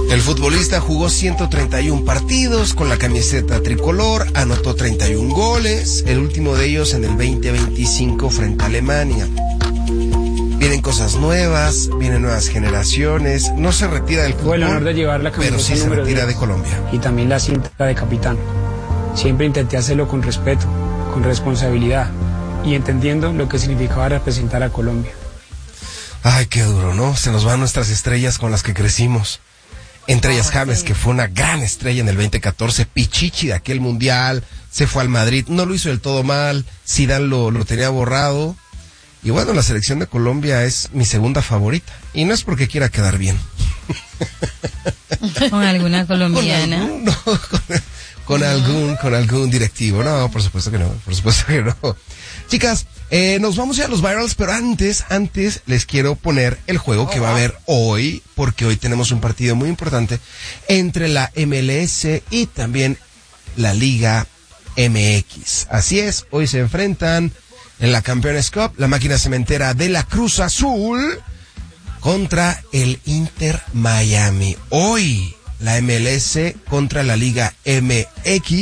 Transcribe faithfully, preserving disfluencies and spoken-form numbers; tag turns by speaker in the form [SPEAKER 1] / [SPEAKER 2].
[SPEAKER 1] El futbolista jugó ciento treinta y un partidos con la camiseta tricolor, anotó treinta y un goles, el último de ellos en el veinte veinticinco frente a Alemania. Vienen cosas nuevas, vienen nuevas generaciones, no se retira del fútbol,
[SPEAKER 2] tuve el honor de llevar la
[SPEAKER 1] pero sí se retira
[SPEAKER 2] diez,
[SPEAKER 1] de Colombia.
[SPEAKER 2] Y también la cinta de capitán. Siempre intenté hacerlo con respeto, con responsabilidad y entendiendo lo que significaba representar a Colombia.
[SPEAKER 1] Ay, qué duro, ¿no? Se nos van nuestras estrellas con las que crecimos. Entre ellas James, que fue una gran estrella en el veinte catorce, Pichichi de aquel mundial, se fue al Madrid, no lo hizo del todo mal, Zidane lo, lo tenía borrado. Y bueno, la selección de Colombia es mi segunda favorita. Y no es porque quiera quedar bien.
[SPEAKER 3] Con alguna colombiana.
[SPEAKER 1] Con algún, no, con, con algún, con algún directivo. No, por supuesto que no, por supuesto que no. Chicas, eh, nos vamos a ir a los virals, pero antes, antes les quiero poner el juego que va a haber hoy, porque hoy tenemos un partido muy importante entre la M L S y también la Liga M X. Así es, hoy se enfrentan en la Campeones Cup, la máquina cementera de la Cruz Azul contra el Inter Miami. Hoy, la M L S contra la Liga M X.